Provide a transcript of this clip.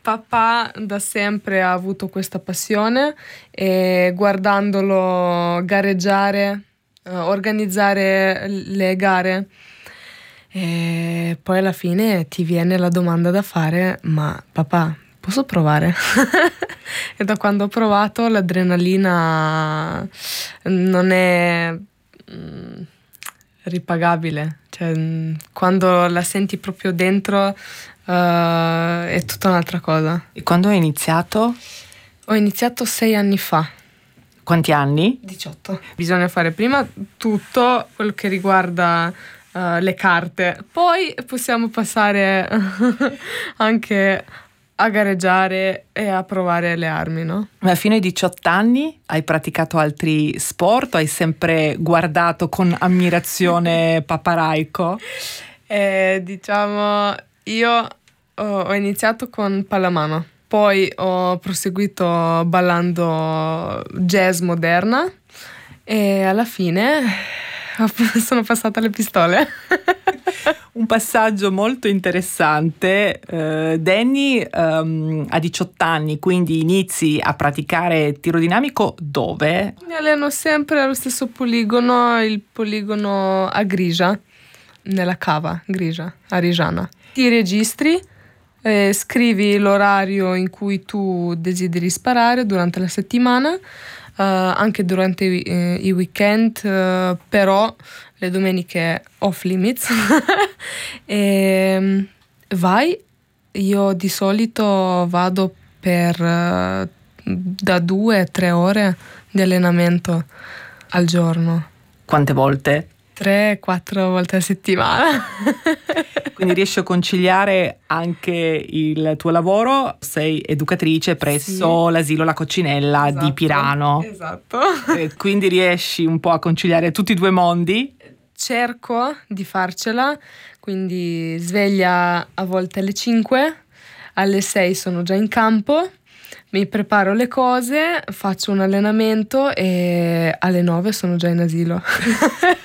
papà da sempre ha avuto questa passione e guardandolo gareggiare, organizzare le gare, e poi alla fine ti viene la domanda da fare: ma papà, posso provare? E da quando ho provato l'adrenalina non è ripagabile, cioè quando la senti proprio dentro è tutta un'altra cosa. E quando hai iniziato? Ho iniziato 6 anni fa. Quanti anni? 18. Bisogna fare prima tutto quello che riguarda le carte, poi possiamo passare anche a gareggiare e a provare le armi, no? Ma fino ai 18 anni hai praticato altri sport o hai sempre guardato con ammirazione Papa Rajko? Diciamo, io ho iniziato con pallamano, poi ho proseguito ballando jazz moderna e alla fine sono passata alle pistole. Un passaggio molto interessante. Danny ha 18 anni, quindi inizi a praticare tiro dinamico dove? Mi alleno sempre allo stesso poligono, il poligono a Grigia, nella cava Grigia, a Rigiana. Ti registri, scrivi l'orario in cui tu desideri sparare durante la settimana, anche durante i weekend, però le domeniche off limits. E vai, io di solito vado per da 2 a 3 ore di allenamento al giorno. Quante volte? 3-4 volte a settimana. Quindi riesci a conciliare anche il tuo lavoro? Sei educatrice presso l'asilo La Coccinella di Pirano. Esatto. Quindi riesci un po' a conciliare tutti i due mondi? Cerco di farcela, quindi sveglia a volte alle 5, alle 6 sono già in campo, mi preparo le cose, faccio un allenamento e alle 9 sono già in asilo.